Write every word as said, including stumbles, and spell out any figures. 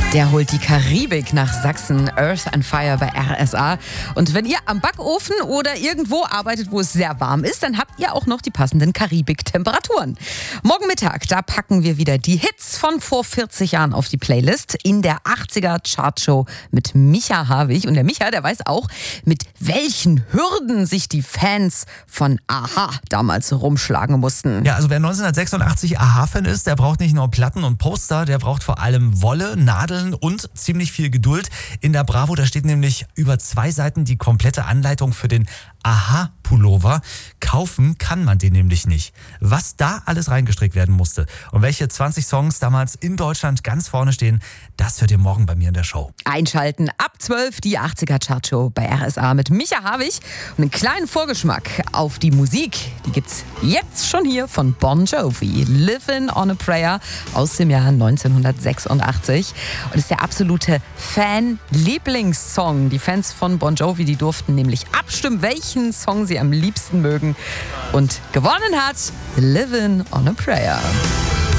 Der holt die Karibik nach Sachsen, Earth and Fire bei R S A. Und wenn ihr am Backofen oder irgendwo arbeitet, wo es sehr warm ist, dann habt ihr auch noch die passenden Karibik-Temperaturen. Morgen Mittag, da packen wir wieder die Hits von vor vierzig Jahren auf die Playlist in der achtziger Chartshow mit Micha Harwig. Und der Micha, der weiß auch, mit welchen Hürden sich die Fans von a-ha damals rumschlagen mussten. Ja, also wer neunzehnhundertsechsundachtzig a-ha-Fan ist, der braucht nicht nur Platten und Poster, der braucht vor allem Wolle, Nadeln und ziemlich viel Geduld. In der Bravo, da steht nämlich über zwei Seiten die komplette Anleitung für den a-ha-Pullover. Kaufen kann man den nämlich nicht. Was da alles reingestrickt werden musste und welche zwanzig Songs damals in Deutschland ganz vorne stehen, das hört ihr morgen bei mir in der Show. Einschalten ab zwölf, die achtziger Chartshow bei R S A mit Micha Harwig. Und einen kleinen Vorgeschmack auf die Musik, die gibt's jetzt schon hier von Bon Jovi. Livin' on a Prayer aus dem Jahr neunzehnhundertsechsundachtzig. Und ist der absolute Fan-Lieblingssong. Die Fans von Bon Jovi, die durften nämlich abstimmen, welchen Song sie am liebsten mögen. Und gewonnen hat Livin' on a Prayer.